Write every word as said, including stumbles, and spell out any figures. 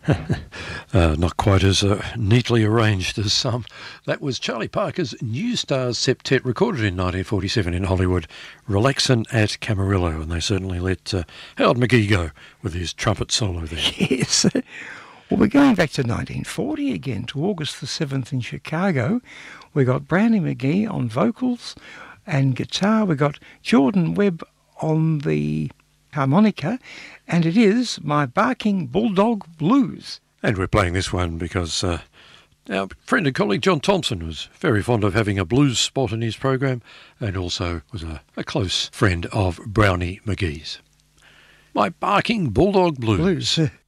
uh, not quite as uh, neatly arranged as some. That was Charlie Parker's New Stars Septet, recorded in nineteen forty-seven in Hollywood, Relaxin' at Camarillo, and they certainly let uh, Howard McGhee go with his trumpet solo there. Yes. Well, we're going back to nineteen forty again, to August the seventh in Chicago. We got Brownie McGhee on vocals and guitar. We got Jordan Webb on the harmonica, and it is My Barking Bulldog Blues. And we're playing this one because uh, our friend and colleague John Thompson was very fond of having a blues spot in his program, and also was a, a close friend of Brownie McGhee's. My Barking Bulldog Blues. Blues.